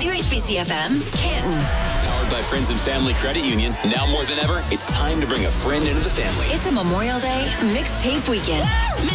UHBC FM, Canton. Powered by Friends and Family Credit Union. Now more than ever, it's time to bring a friend into the family. It's a Memorial Day mixtape weekend.